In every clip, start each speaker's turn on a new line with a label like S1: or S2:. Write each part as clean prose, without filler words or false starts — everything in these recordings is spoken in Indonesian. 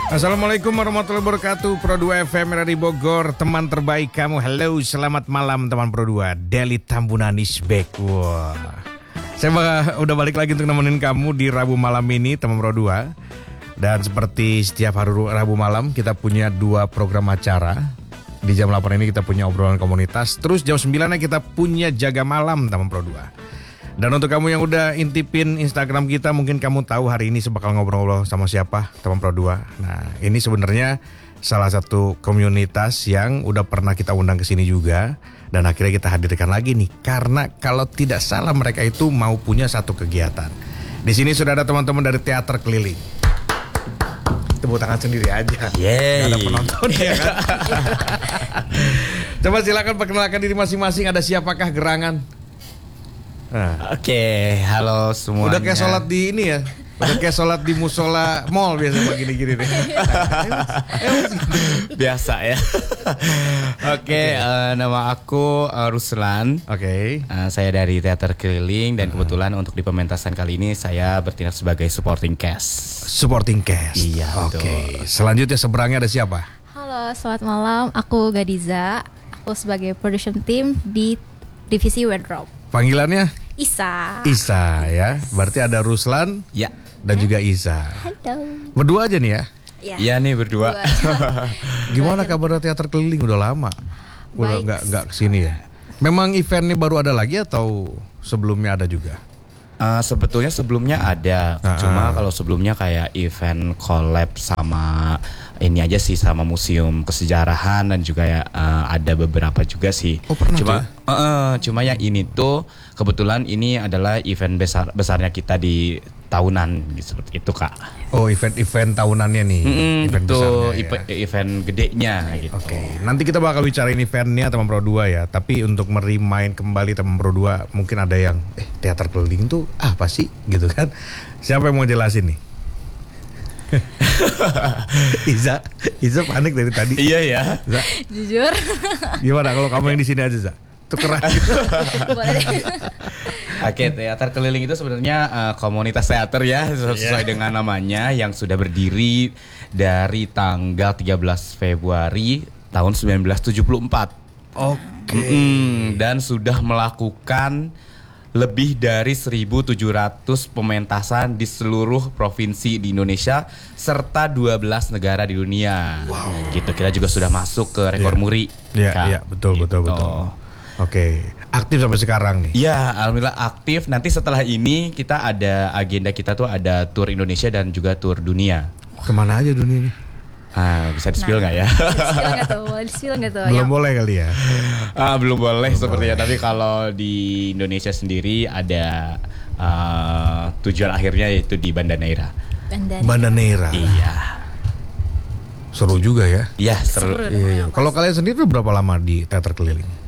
S1: Assalamualaikum warahmatullahi wabarakatuh. Pro 2 FM dari Bogor, teman terbaik kamu. Halo, selamat malam teman Pro 2. Deli Tambunan is back. Wah. Saya udah balik lagi untuk nemenin kamu di Rabu malam ini teman Pro 2. Dan seperti setiap hari Rabu malam kita punya 2 program acara. Di jam 8 ini kita punya obrolan komunitas. Terus jam 9 kita punya jaga malam teman Pro 2. Dan untuk kamu yang udah intipin Instagram kita, mungkin kamu tahu hari ini bakal ngobrol-ngobrol sama siapa, teman Pro 2. Nah, ini sebenarnya salah satu komunitas yang udah pernah kita undang ke sini juga, dan akhirnya kita hadirkan lagi nih, karena kalau tidak salah mereka itu mau punya satu kegiatan. Di sini sudah ada teman-teman dari teater keliling. Tepuk tangan sendiri aja.
S2: Yeay.
S1: Gak ada penonton ya kan? Coba silakan perkenalkan diri masing-masing. Ada siapakah gerangan? Nah.
S2: Oke, halo semuanya.
S1: Udah kayak sholat di ini ya. Udah kayak sholat di musola mall biasa gini-gini nih.
S2: Biasa ya. Oke, nama aku Ruslan.
S1: Oke.
S2: Saya dari teater keliling dan kebetulan untuk di pementasan kali ini saya bertindak sebagai supporting cast.
S1: Supporting cast.
S2: Iya,
S1: Oke. Selanjutnya seberangnya ada siapa?
S3: Halo, selamat malam. Aku Gadiza. Aku sebagai production team di divisi wardrobe.
S1: Panggilannya?
S3: Isa.
S1: Isa ya. Berarti ada Ruslan
S2: Ya.
S1: dan juga Isa.
S3: Halo.
S1: Berdua aja nih ya.
S2: Iya nih berdua.
S1: Gimana kabar teater keliling? Udah lama. Udah
S3: Baik.
S1: nggak kesini ya. Memang eventnya baru ada lagi atau sebelumnya ada juga?
S2: Sebetulnya sebelumnya ada, cuma kalau sebelumnya kayak event collab sama ini aja sih, sama museum kesejarahan dan juga ya ada beberapa juga sih.
S1: Oh, pernah
S2: cuma
S1: tuh?
S2: cuma yang ini tuh kebetulan ini adalah event besarnya kita di tahunan gitu, seperti itu Kak.
S1: Oh, event tahunannya nih. Event
S2: itu
S1: besarnya ya.
S2: event gedenya gitu.
S1: Oke, nanti kita bakal bicarain eventnya teman Pro 2 ya. Tapi untuk merimain kembali teman Pro 2, mungkin ada yang teater keliling tuh apa sih gitu kan? Siapa yang mau jelasin nih? Iza panik dari tadi.
S2: Iya ya.
S1: Za,
S3: Jujur.
S1: gimana kalau kamu yang di sini aja, Za? Tukeran gitu.
S3: Boleh.
S2: Oke, teater keliling itu sebenarnya komunitas teater ya, sesuai dengan namanya, yang sudah berdiri dari tanggal 13 Februari tahun 1974.
S1: Oke.
S2: Dan sudah melakukan lebih dari 1.700 pementasan di seluruh provinsi di Indonesia serta 12 negara di dunia. Gitu, kita juga sudah masuk ke rekor muri.
S1: Iya,
S2: Kak.
S1: iya, betul. Oke, aktif sampai sekarang nih.
S2: Ya, alhamdulillah aktif. Nanti setelah ini kita ada agenda, kita tuh ada tour Indonesia dan juga tour dunia.
S1: Kemana aja dunia nih?
S2: Bisa di-spill nggak ya?
S3: Di-spill nggak tuh? Di-spill nggak tuh?
S1: Belum boleh kali ya.
S2: Belum boleh sepertinya. Tapi kalau di Indonesia sendiri ada tujuan akhirnya yaitu di Banda Neira.
S1: Banda Neira.
S2: Iya.
S1: Seru juga ya.
S2: Iya, seru.
S1: Iya. Kalau kalian sendiri udah berapa lama di teater keliling?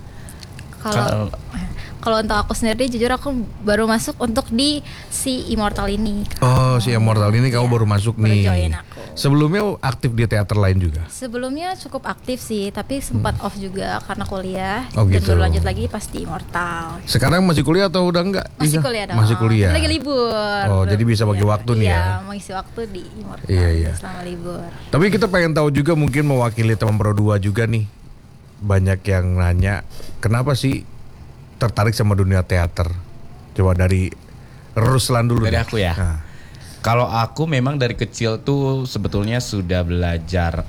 S3: Kalau untuk aku sendiri, jujur aku baru masuk untuk di si Immortal ini.
S1: Oh, si Immortal ini kamu baru masuk
S3: baru
S1: nih.
S3: join aku.
S1: Sebelumnya aktif di teater lain juga?
S3: Sebelumnya cukup aktif sih, tapi sempat off juga karena kuliah.
S1: Oh,
S3: dan
S1: gitu.
S3: baru lanjut lagi pas di Immortal.
S1: Sekarang masih kuliah atau udah enggak?
S3: Masih
S1: Isa?
S3: kuliah dong.
S1: Masih kuliah.
S3: Lagi libur.
S1: Oh, jadi bisa bagi waktu nih ya.
S3: Iya, mengisi waktu di Immortal.
S1: Iya.
S3: Selama libur.
S1: Tapi kita pengen tahu juga, mungkin mewakili teman Pro 2 juga nih. Banyak yang nanya, kenapa sih tertarik sama dunia teater? Coba dari Ruslan dulu.
S2: Dari
S1: deh.
S2: aku ya.
S1: Nah.
S2: Kalau aku memang dari kecil tuh sebetulnya sudah belajar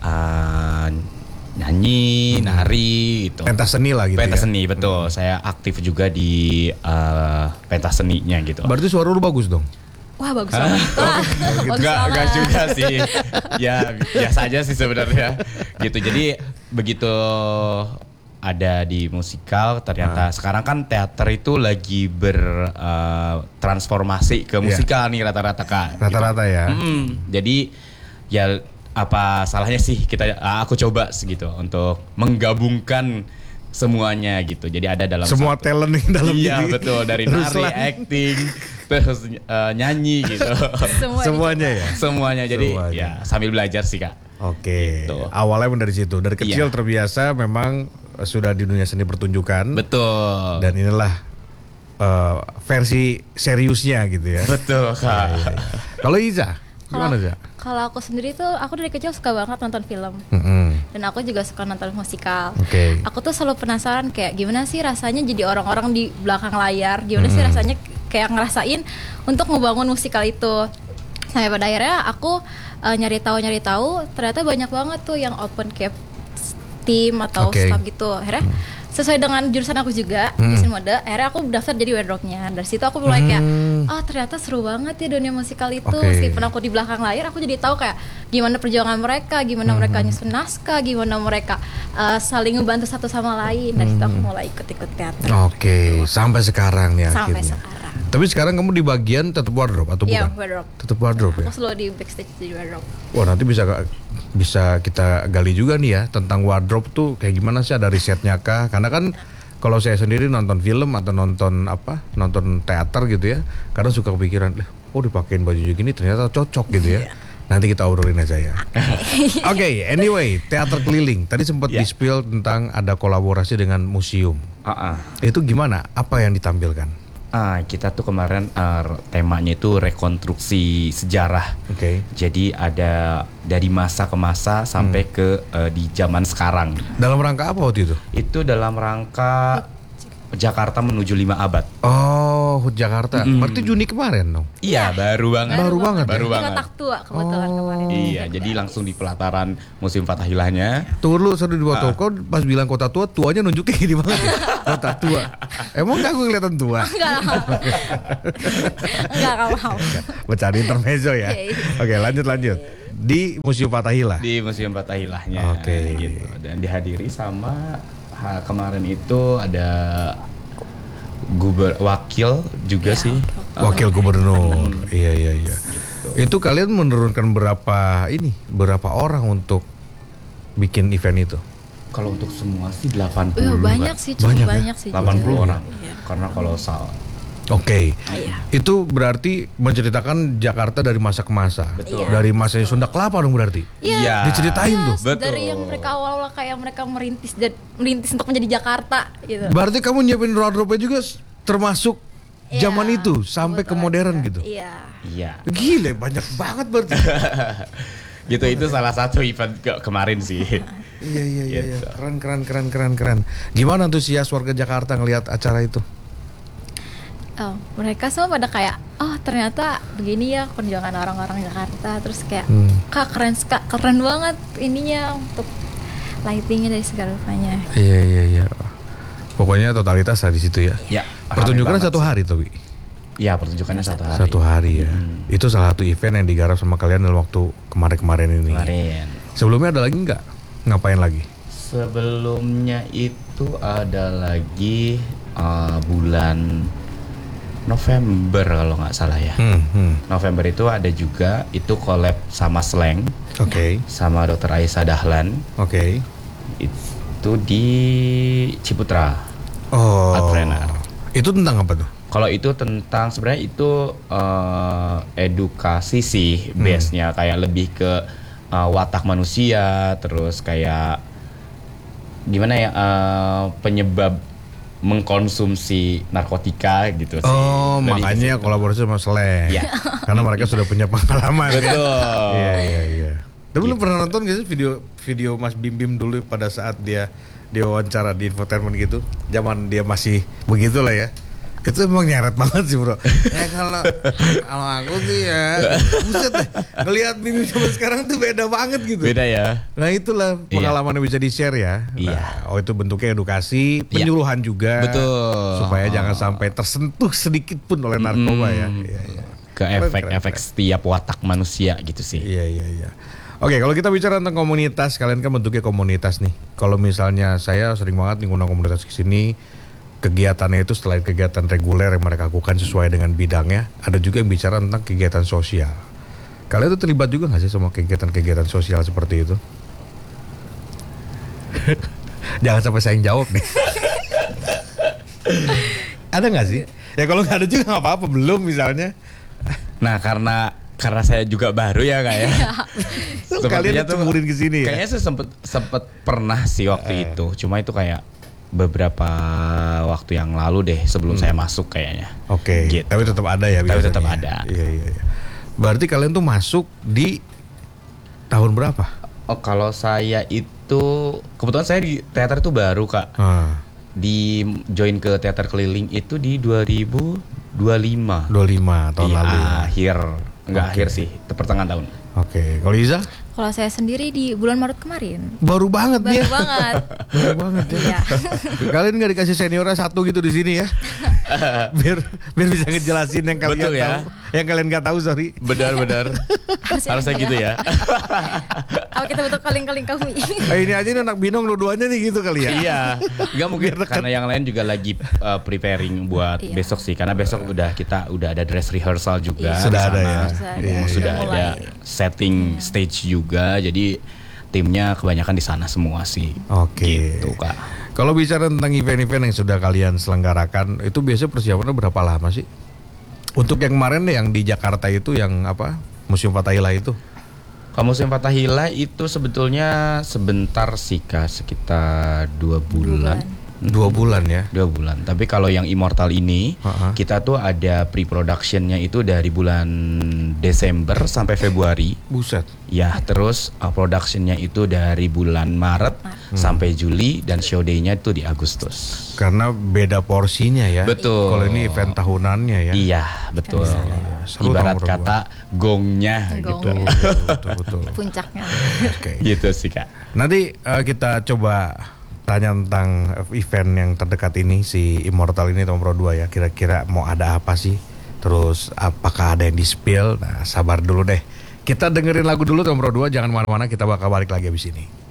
S2: nyanyi, nari gitu.
S1: Pentas seni lah gitu.
S2: Pentas
S1: ya?
S2: seni, betul. Saya aktif juga di pentas seninya gitu.
S1: Berarti suara lu bagus dong.
S3: Wah, bagus banget. Bagus
S2: Enggak
S3: banget.
S2: juga sih. Ya biasa aja sih sebenarnya. Gitu. Jadi begitu ada di musikal, ternyata sekarang kan teater itu lagi bertransformasi ke musikal nih rata-rata Kak.
S1: Rata-rata ya.
S2: Jadi ya apa salahnya sih aku coba segitu untuk menggabungkan semuanya gitu. Jadi ada dalam
S1: Semua talent yang dalam
S2: iya
S1: diri.
S2: betul, dari nari,
S1: Ruslan.
S2: acting, terus nyanyi gitu.
S1: Semuanya ya.
S2: Semuanya. Jadi
S1: Semuanya.
S2: ya sambil belajar sih Kak.
S1: Oke.
S2: Gitu.
S1: Awalnya dari situ. Dari kecil
S2: Iya.
S1: terbiasa memang sudah di dunia seni pertunjukan.
S2: Betul.
S1: Dan inilah versi seriusnya gitu ya.
S2: Betul Kak.
S1: Kalau Iza, Gimana sih?
S3: Kalau aku sendiri tuh, aku dari kecil suka banget nonton film. Dan aku juga suka nonton musikal.
S1: Oke.
S3: Aku tuh selalu penasaran kayak gimana sih rasanya jadi orang-orang di belakang layar. Gimana sih rasanya kayak ngerasain untuk ngebangun musikal itu. Sampai pada akhirnya aku nyari tahu ternyata banyak banget tuh yang open cap team atau staff gitu. Akhirnya sesuai dengan jurusan aku juga, desain mode, akhirnya aku daftar jadi wardrobe-nya. Dari situ aku mulai kayak, ternyata seru banget ya dunia musikal itu. Meskipun aku di belakang layar, aku jadi tahu kayak gimana perjuangan mereka, gimana mereka nyusun naskah, gimana mereka saling ngebantu satu sama lain. Dari situ aku mulai ikut-ikut teater.
S1: Oke, sampai sekarang ya.
S3: Sampai
S1: akhirnya.
S3: sekarang.
S1: Tapi sekarang kamu di bagian tetap wardrobe atau
S3: Iya,
S1: bukan?
S3: wardrobe.
S1: Tetap wardrobe ya.
S3: Aku selalu di backstage di wardrobe.
S1: Wah, nanti bisa kita gali juga nih ya tentang wardrobe tuh kayak gimana sih, ada risetnya kah? Karena kan kalau saya sendiri nonton film atau nonton teater gitu ya, kadang suka kepikiran, dipakein baju gini ternyata cocok gitu ya. Nanti kita obrolin aja ya. Oke, anyway, teater keliling. Tadi sempat di-spill tentang ada kolaborasi dengan museum. Itu gimana? Apa yang ditampilkan?
S2: Kita tuh kemarin temanya itu rekonstruksi sejarah.
S1: Oke.
S2: Jadi ada dari masa ke masa sampai ke di zaman sekarang.
S1: Dalam rangka apa waktu itu?
S2: Itu dalam rangka Jakarta menuju 5 abad.
S1: Oh, HUT Jakarta. Berarti Juni kemarin dong?
S2: Iya, baru banget.
S1: Baru banget.
S2: Baru
S3: Di
S2: banget.
S3: Kotak Tua kebetulan kemarin.
S2: Iya, jadi langsung di pelataran Museum Fathahillahnya.
S1: Tunggu dulu, seru di foto. Kau pas bilang kota tua, tuanya nunjuknya gini banget ya? Kota tua. Emang gak gue kelihatan tua?
S3: Enggak mau.
S1: Bercanda intermezzo ya. Oke, lanjut. Di Museum Fathahillah.
S2: Di Museum Fathahillahnya.
S1: Oke.
S2: Gitu. Dan dihadiri sama kemarin itu ada wakil juga sih.
S1: Wakil gubernur. Iya. Itu kalian menurunkan berapa orang untuk bikin event itu?
S2: Kalau untuk semua sih 80.
S3: Banyak sih, cukup banyak sih.
S2: 80 orang.
S3: Iya.
S2: Karena kalau salah.
S1: Oke.
S3: Iya.
S1: Itu berarti menceritakan Jakarta dari masa ke masa.
S2: Betul.
S1: Dari masanya Sunda Kelapa dong berarti.
S3: Iya.
S1: Diceritain tuh.
S2: Betul.
S3: Dari yang mereka awal-awal kayak mereka merintis untuk menjadi Jakarta gitu.
S1: Berarti kamu nyiapin wardrobe juga termasuk zaman itu sampai ke modern gitu.
S3: Iya.
S1: Gile, banyak banget berarti.
S2: Gitu, itu salah satu event kemarin sih.
S1: Iya. Keren. Gimana antusias warga Jakarta ngelihat acara itu?
S3: Mereka semua pada kayak, ternyata begini ya perjuangan orang-orang Jakarta. Terus kayak, Kak keren banget ininya untuk lightingnya dari segala rupanya.
S1: Iya. Pokoknya totalitas di situ ya.
S2: Ya.
S1: Pertunjukannya satu hari tuh, Wi.
S2: Ya, pertunjukannya satu hari.
S1: Satu hari ya. Itu salah satu event yang digarap sama kalian dalam waktu kemarin ini.
S2: Kemarin.
S1: Sebelumnya ada lagi nggak? Ngapain lagi?
S2: Sebelumnya itu ada lagi bulan November kalau nggak salah ya. November itu ada juga itu collab sama Slang.
S1: Oke.
S2: Sama Dr. Aisyah Dahlan.
S1: Oke.
S2: Itu di Ciputra.
S1: Oh.
S2: Artpreneur.
S1: Itu tentang apa tuh?
S2: Kalau itu tentang sebenarnya itu edukasi sih base-nya, kayak lebih ke watak manusia, terus kayak gimana ya penyebab mengkonsumsi narkotika gitu sih.
S1: Oh, makanya kolaborasi sama Slang.
S2: Iya.
S1: Karena mereka sudah punya pengalaman.
S2: Betul.
S1: Iya. Tapi lu pernah nonton gak sih video Mas Bim Bim dulu pada saat dia wawancara di infotainment gitu? Zaman dia masih begitulah ya. Itu emang nyeret banget sih bro. Kalau aku sih ya, buset deh, ngelihat Bim zaman sekarang tuh beda banget gitu.
S2: Beda ya.
S1: Nah itulah pengalaman yang bisa di-share ya.
S2: Iya.
S1: Itu bentuknya edukasi, penyuluhan juga.
S2: Betul.
S1: Supaya jangan sampai tersentuh sedikit pun oleh narkoba ya. Iya.
S2: Ke efek setiap watak manusia gitu sih.
S1: Iya. Oke, kalau kita bicara tentang komunitas, kalian kan bentuknya komunitas nih. Kalau misalnya saya sering banget ngundang komunitas ke sini, kegiatannya itu selain kegiatan reguler yang mereka lakukan sesuai dengan bidangnya, ada juga yang bicara tentang kegiatan sosial. Kalian itu terlibat juga nggak sih sama kegiatan-kegiatan sosial seperti itu? Jangan sampai saya yang jawab nih. Ada nggak sih? Ya kalau nggak ada juga nggak apa-apa, belum misalnya.
S2: Nah karena saya juga baru ya kayak.
S1: Kalian cemburin ke sini ya?
S2: Kayaknya saya sempet pernah sih waktu itu. Cuma itu kayak beberapa waktu yang lalu deh sebelum saya masuk kayaknya.
S1: Oke.
S2: Gitu.
S1: Tapi tetap ada ya.
S2: Tapi
S1: biasanya.
S2: tetap ada.
S1: Iya. Berarti kalian tuh masuk di tahun berapa?
S2: Oh, kalau saya itu kebetulan saya di teater itu baru, Kak. Di join ke teater keliling itu di 2025.
S1: 25 tahun
S2: Iya,
S1: lalu.
S2: akhir. Enggak
S1: Oke.
S2: akhir sih, pertengahan tahun.
S1: Oke, kalau Iza
S3: Kalau saya sendiri di bulan Maret kemarin.
S1: baru banget nih.
S3: Baru
S1: Ya.
S3: banget.
S1: Baru banget ya.
S3: Iya.
S1: Kalian nggak dikasih seniornya satu gitu di sini ya? biar bisa ngejelasin yang kalian
S2: Betul ya.
S1: tahu. Yang kalian nggak tahu, sorry.
S2: Benar-benar. Harusnya gitu ya.
S3: Apa kita butuh kaling-kaling kami?
S1: Ini aja nih anak binong dua-duanya nih gitu kali ya.
S2: Iya. Enggak mungkin karena yang lain juga lagi preparing buat
S3: Iya.
S2: besok sih. Karena besok kita udah ada dress rehearsal juga.
S3: Iya.
S1: Sudah
S2: di
S1: ada
S2: sana.
S1: ya?
S2: Iya,
S1: Iya,
S2: sudah
S3: iya.
S2: ada
S3: Mulai.
S2: setting stage juga. Jadi timnya kebanyakan di sana semua sih.
S1: Oke.
S2: Gitu, Kak.
S1: Kalau bicara tentang event-event yang sudah kalian selenggarakan, itu biasanya persiapannya berapa lama sih? Untuk yang kemarin deh, yang di Jakarta itu, yang apa? Museum Fathahillah itu.
S2: Kalau Museum Fathahillah itu sebetulnya sebentar sih, Kak, sekitar 2 bulan.
S1: 2 bulan ya.
S2: 2 bulan. Tapi kalau yang Immortal ini
S1: Ha-ha.
S2: kita tuh ada pre-productionnya itu dari bulan Desember sampai Februari.
S1: Buset.
S2: Ya, terus productionnya itu dari bulan Maret sampai Juli dan show day-nya itu di Agustus.
S1: Karena beda porsinya ya.
S2: Betul.
S1: Kalau ini event tahunannya ya.
S2: Iya, betul.
S1: Seru
S2: Ibarat
S1: dong,
S2: kata gongnya
S3: Gong.
S2: gitu.
S1: Betul.
S3: Puncaknya.
S1: Oke.
S2: Gitu sih, Kak.
S1: Nanti kita coba tanya tentang event yang terdekat ini, si Immortal ini tahun Pro 2 ya. Kira-kira mau ada apa sih? Terus apakah ada yang di-spill? Nah, sabar dulu deh. Kita dengerin lagu dulu tahun Pro 2, jangan mana-mana, kita bakal balik lagi abis ini.